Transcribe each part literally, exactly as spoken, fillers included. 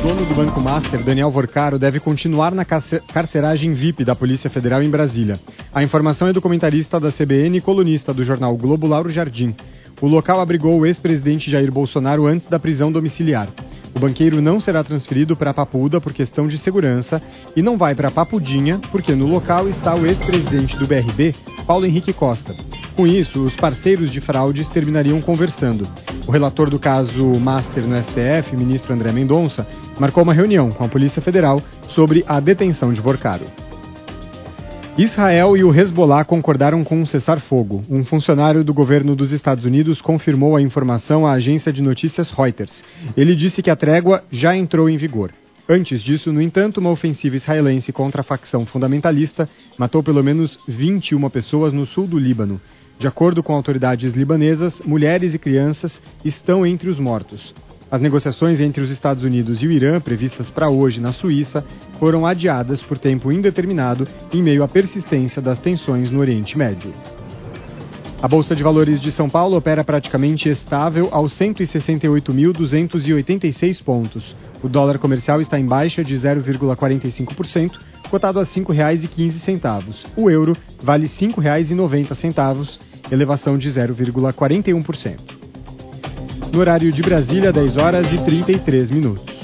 dono do Banco Master, Daniel Vorcaro, deve continuar na carceragem V I P da Polícia Federal em Brasília. A informação é do comentarista da C B N e colunista do jornal Globo, Lauro Jardim. O local abrigou o ex-presidente Jair Bolsonaro antes da prisão domiciliar. O banqueiro não será transferido para Papuda por questão de segurança e não vai para Papudinha porque no local está o ex-presidente do B R B, Paulo Henrique Costa. Com isso, os parceiros de fraudes terminariam conversando. O relator do caso Master no S T F, ministro André Mendonça, marcou uma reunião com a Polícia Federal sobre a detenção de Vorcaro. Israel e o Hezbollah concordaram com um cessar-fogo. Um funcionário do governo dos Estados Unidos confirmou a informação à agência de notícias Reuters. Ele disse que a trégua já entrou em vigor. Antes disso, no entanto, uma ofensiva israelense contra a facção fundamentalista matou pelo menos vinte e uma pessoas no sul do Líbano. De acordo com autoridades libanesas, mulheres e crianças estão entre os mortos. As negociações entre os Estados Unidos e o Irã, previstas para hoje na Suíça, foram adiadas por tempo indeterminado em meio à persistência das tensões no Oriente Médio. A Bolsa de Valores de São Paulo opera praticamente estável aos cento e sessenta e oito mil duzentos e oitenta e seis pontos. O dólar comercial está em baixa de zero vírgula quarenta e cinco por cento, cotado a cinco reais e quinze centavos. O euro vale cinco reais e noventa centavos, elevação de zero vírgula quarenta e um por cento. No horário de Brasília, dez horas e trinta e três minutos.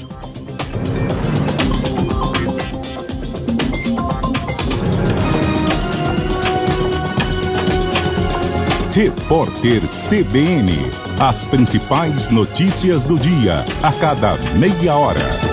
Repórter C B N. As principais notícias do dia, a cada meia hora.